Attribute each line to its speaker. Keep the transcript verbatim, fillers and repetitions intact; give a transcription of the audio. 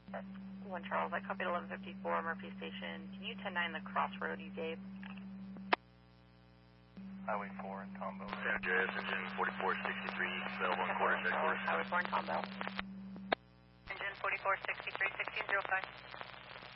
Speaker 1: one Charles, I copied eleven fifty-four Murphy Station. Can you ten nine the crossroad you gave?
Speaker 2: Highway four in Tombo.
Speaker 3: San Andreas, engine forty-four sixty-three, level one quarter, check quarter.
Speaker 1: Highway four in Tomball.
Speaker 4: Engine forty-four sixty-three, sixteen zero five.